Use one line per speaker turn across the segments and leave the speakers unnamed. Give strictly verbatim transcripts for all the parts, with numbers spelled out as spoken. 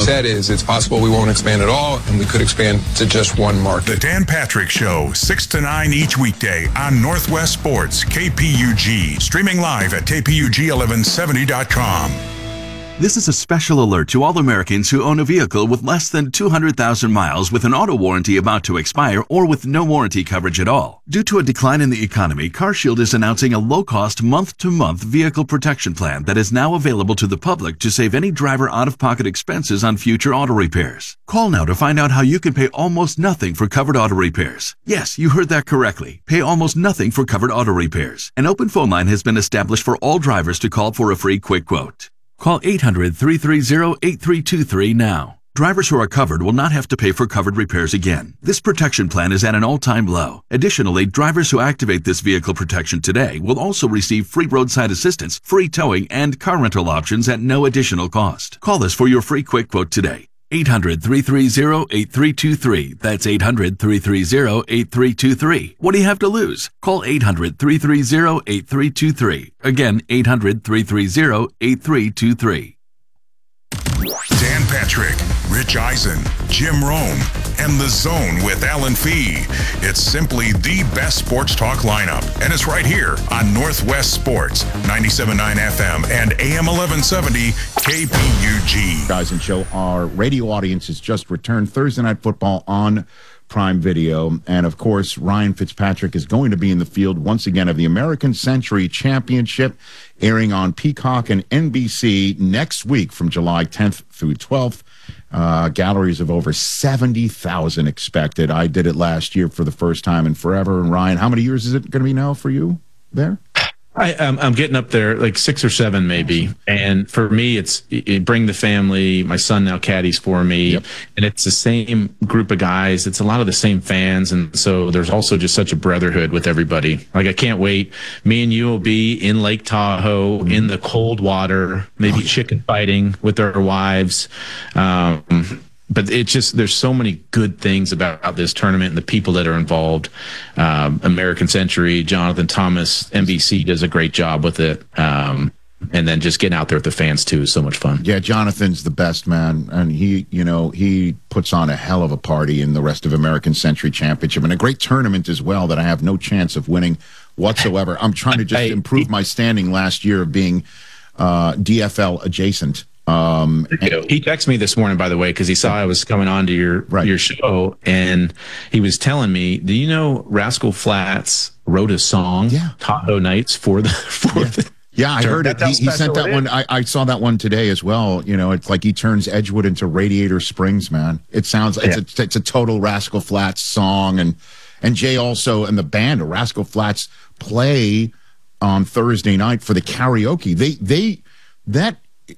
said is it's possible we won't expand at all, and we could expand to just one market.
The Dan Patrick Show, six to nine each weekday on Northwest Sports, K P U G. Streaming live at K P U G eleven seventy dot com.
This is a special alert to all Americans who own a vehicle with less than two hundred thousand miles with an auto warranty about to expire or with no warranty coverage at all. Due to a decline in the economy, CarShield is announcing a low-cost month-to-month vehicle protection plan that is now available to the public to save any driver out-of-pocket expenses on future auto repairs. Call now to find out how you can pay almost nothing for covered auto repairs. Yes, you heard that correctly. Pay almost nothing for covered auto repairs. An open phone line has been established for all drivers to call for a free quick quote. Call eight hundred, three three zero, eight three two three now. Drivers who are covered will not have to pay for covered repairs again. This protection plan is at an all-time low. Additionally, drivers who activate this vehicle protection today will also receive free roadside assistance, free towing, and car rental options at no additional cost. Call us for your free quick quote today. eight hundred, three three zero, eight three two three. That's eight hundred, three three zero, eight three two three. What do you have to lose? Call eight hundred, three three zero, eight three two three. Again, eight hundred, three three zero, eight three two three.
Dan Patrick, Rich Eisen, Jim Rome, and The Zone with Alan Fee. It's simply the best sports talk lineup, and it's right here on Northwest Sports, ninety-seven point nine F M and A M eleven seventy K P U G.
Guys and show, our radio audience has just returned. Thursday Night Football on Prime Video. And, of course, Ryan Fitzpatrick is going to be in the field once again of the American Century Championship, airing on Peacock and N B C next week from July tenth through twelfth. Uh, galleries of over seventy thousand expected. I did it last year for the first time in forever. And, Ryan, how many years is it going to be now for you there?
I, um, I'm getting up there, like six or seven maybe. And for me, it's it, bring the family. My son now caddies for me. Yep. And it's the same group of guys. It's a lot of the same fans. And so there's also just such a brotherhood with everybody. Like, I can't wait. Me and you will be in Lake Tahoe in the cold water, maybe oh, yeah. chicken fighting with our wives. Um But it's just, there's so many good things about this tournament and the people that are involved. Um, American Century, Jonathan Thomas, N B C does a great job with it. Um, and then just getting out there with the fans, too, is so much fun.
Yeah, Jonathan's the best, man. And he, you know, he puts on a hell of a party in the rest of American Century Championship. And a great tournament as well that I have no chance of winning whatsoever. I'm trying to just hey, improve my standing last year of being uh, D F L adjacent. Um,
and, he texted me this morning, by the way, because he saw I was coming on to your right. your show, and he was telling me, "Do you know Rascal Flatts wrote a song,
yeah.
Tahoe Nights, for the for
yeah.
the."
Yeah, I heard it. He, he sent that one. I, I saw that one today as well. You know, it's like he turns Edgewood into Radiator Springs, man. It sounds yeah. it's a it's a total Rascal Flatts song, and and Jay also and the band Rascal Flatts play on Thursday night for the karaoke. They they that.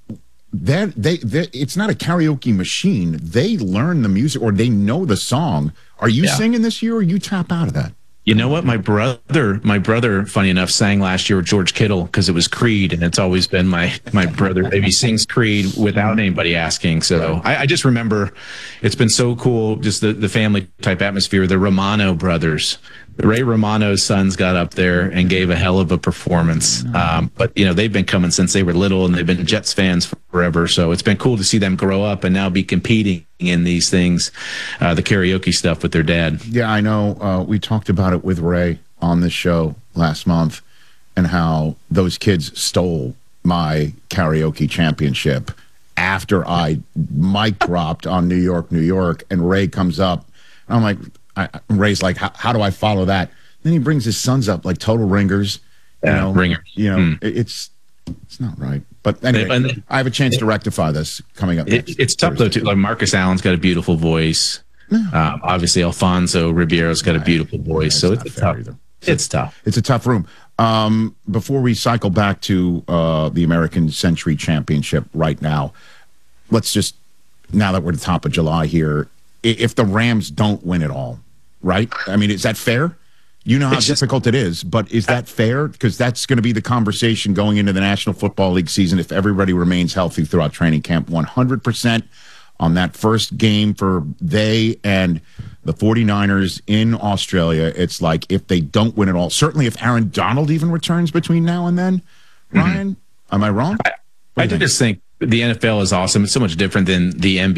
That they, they, it's not a karaoke machine. They learn the music or they know the song. Are you yeah. singing this year, or you tap out of that?
You know what? My brother, my brother, funny enough, sang last year with George Kittle because it was Creed, and it's always been my my brother. Maybe sings Creed without anybody asking. So I, I just remember it's been so cool, just the, the family type atmosphere. The Romano brothers. Ray Romano's sons got up there and gave a hell of a performance. Um, but, you know, they've been coming since they were little, and they've been Jets fans forever. So it's been cool to see them grow up and now be competing in these things, uh, the karaoke stuff with their dad.
Yeah, I know. Uh, we talked about it with Ray on the show last month and how those kids stole my karaoke championship after I mic dropped on New York, New York, and Ray comes up. And I'm like, I, Ray's like, how, how do I follow that? Then he brings his sons up like total ringers. You
yeah,
know,
ringers.
You know,
mm.
it, it's it's not right. But anyway, and, and, I have a chance to rectify this coming up.
It, it's tough Thursday. though too. Like Marcus Allen's got a beautiful voice. No. Um, obviously, Alfonso Ribeiro's got a beautiful voice. So it's, it's tough. Either. It's tough.
It's a tough room. Um, before we cycle back to uh, the American Century Championship right now, let's just, now that we're at the top of July here, if the Rams don't win it all, right? I mean, is that fair? You know how it's difficult just, it is, but is that fair? Because that's going to be the conversation going into the National Football League season if everybody remains healthy throughout training camp. one hundred percent on that first game for they and the forty-niners in Australia. It's like if they don't win it all, certainly if Aaron Donald even returns between now and then, Ryan, mm-hmm. am I wrong?
I, I just think the N F L is awesome. It's so much different than the N B A.